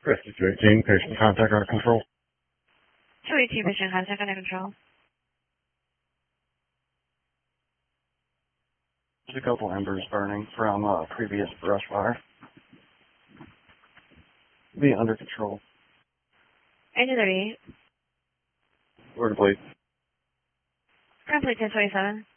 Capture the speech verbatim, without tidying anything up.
Rescue two eighteen, patient contact under control. two eighteen, patient contact under control. There's a couple embers burning from uh, previous brush fire. Be under control. Engine thirty-eight. Where to please? Current plate ten twenty-seven.